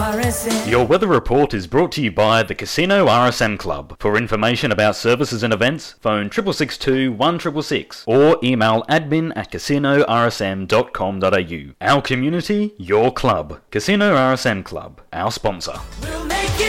RSM. Your weather report is brought to you by the Casino RSM Club. For information about services and events, phone 6662 1666 or email admin@casinorsm.com.au. Our community, your club. Casino RSM Club, our sponsor. We'll make it